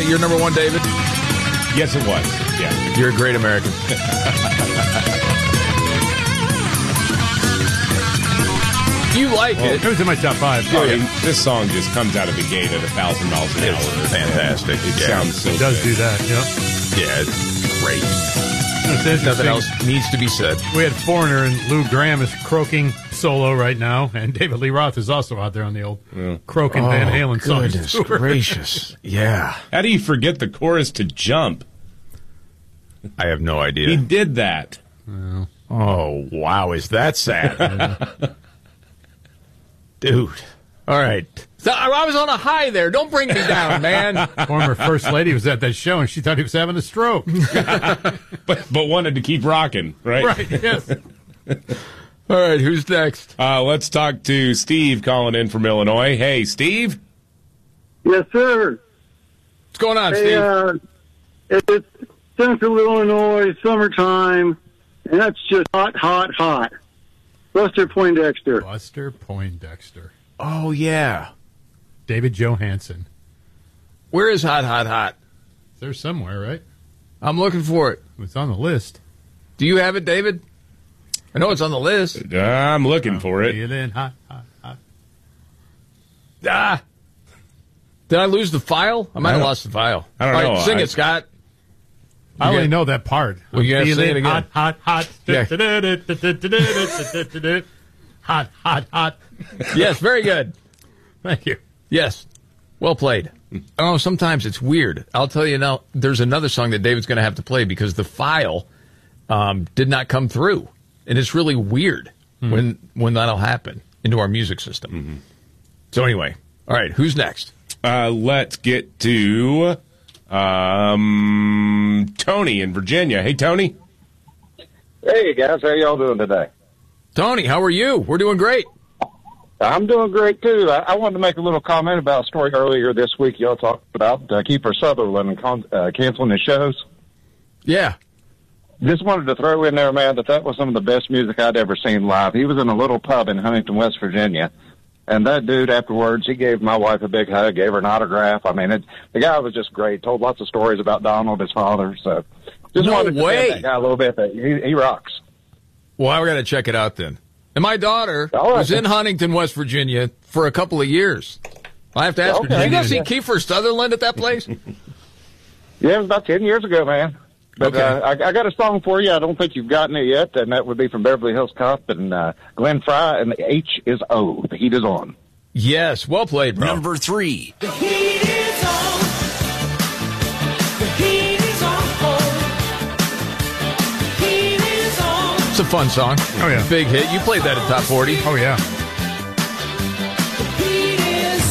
it your number one, David? Yes, it was. Yeah. You're a great American. You like it. It was in my top 5. I mean, this song just comes out of the gate at 1,000 miles an hour. It's fantastic. It sounds so It does good. do that, yep. Yeah, it's great. It's interesting. Nothing else needs to be said. We had Foreigner, and Lou Graham is croaking solo right now, and David Lee Roth is also out there on the old croaking Van Halen songs. Goodness gracious. Yeah. How do you forget the chorus to Jump? I have no idea. He did that. Oh, wow. Is that sad? Dude. All right. So I was on a high there. Don't bring me down, man. Former First Lady was at that show, and she thought he was having a stroke. but wanted to keep rocking, right? Right, yes. All right, who's next? Let's talk to Steve calling in from Illinois. Hey, Steve. Yes, sir. What's going on, Steve? It's Central Illinois, summertime, and that's just hot, hot, hot. Buster Poindexter. Buster Poindexter. Oh, yeah. David Johansen. Where is Hot, Hot, Hot? It's there somewhere, right? I'm looking for it. It's on the list. Do you have it, David? I know it's on the list. I'm looking for it. Feeling hot, hot, hot. Ah! Did I lose the file? I might have lost the file. I don't All know. right, sing it, Scott. I only know that part. Well, you gotta sing it Feeling again. hot, hot, Yeah. hot. Hot, hot. Yes, very good. Thank you. Yes. Well played. Oh, sometimes it's weird. I'll tell you now, there's another song that David's going to have to play because the file did not come through. And it's really weird when that'll happen into our music system. Mm-hmm. So anyway, all right, who's next? Let's get to Tony in Virginia. Hey, Tony. Hey, guys. How y'all doing today? Tony, how are you? We're doing great. I'm doing great, too. I wanted to make a little comment about a story earlier this week. Y'all talked about Kiefer Sutherland and canceling his shows. Yeah. Just wanted to throw in there, man, that was some of the best music I'd ever seen live. He was in a little pub in Huntington, West Virginia. And that dude, afterwards, he gave my wife a big hug, gave her an autograph. I mean, the guy was just great. Told lots of stories about Donald, his father. So just wanted to defend that guy a little bit. That he rocks. Well, I got to check it out then. And my daughter was in Huntington, West Virginia for a couple of years. I have to ask her, did you go see Kiefer Sutherland at that place? Yeah, it was about 10 years ago, man. But I got a song for you. I don't think you've gotten it yet, and that would be from Beverly Hills Cop and Glenn Frey, and the H is O. The heat is on. Yes, well played, bro. Number 3. The heat is on. The heat is on. The heat is on. It's a fun song. Oh, yeah. Big hit. You played that at Top 40. Oh, yeah. The heat is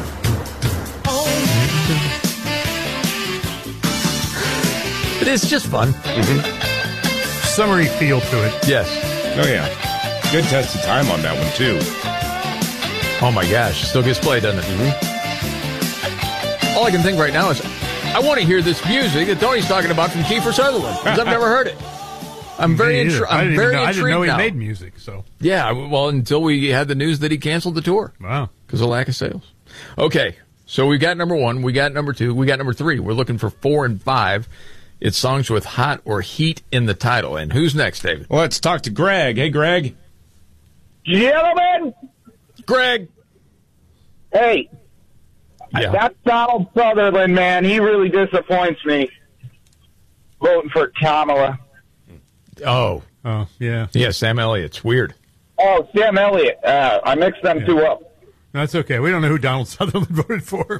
on. But it's just fun. Summery feel to it. Yes. Oh, yeah. Good test of time on that one, too. Oh, my gosh. Still gets played, doesn't it? All I can think right now is I want to hear this music that Tony's talking about from Kiefer Sutherland because I've never heard it. I'm very intrigued. I didn't know he now. made music, so. Yeah, well, until we had the news that he canceled the tour. Wow. Because of lack of sales. Okay, so we got number 1, we got number 2, we got number 3. We're looking for 4 and 5. It's songs with hot or heat in the title. And who's next, David? Let's talk to Greg. Hey, Greg. Gentlemen, Greg. hey, Yeah. that's Donald Sutherland, man. He really disappoints me. Voting for Kamala. Oh, yeah. Yeah, Sam Elliott's weird. Oh, Sam Elliott. I mixed them two up. That's okay. We don't know who Donald Sutherland voted for.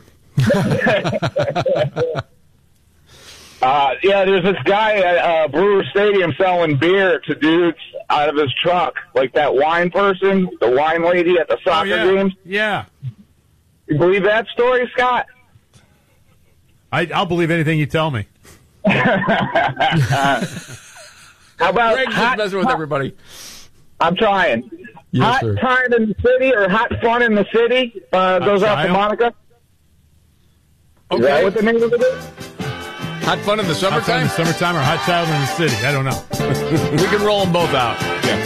Yeah, there's this guy at Brewer Stadium selling beer to dudes out of his truck, like that wine person, the wine lady at the soccer games. Yeah. You believe that story, Scott? I'll believe anything you tell me. How about Greg's just messing with everybody. I'm trying. Yes, Hot sir. Time in the City or Hot Fun in the City goes out to Child? Monica. Okay. Is that what the name of it is? Hot fun in the Hot Fun in summertime? the summertime or Hot Child in the City. I don't know. We can roll them both out.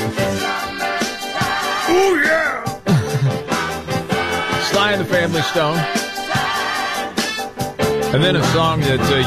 Oh, yeah. Sly and the Family Stone. And then a song that